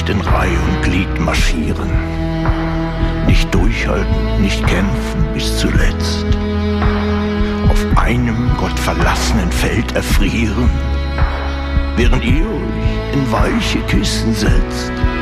nicht in Reih und Glied marschieren, nicht durchhalten, nicht kämpfen bis zuletzt, auf einem gottverlassenen Feld erfrieren, während ihr euch in weiche Kissen setzt.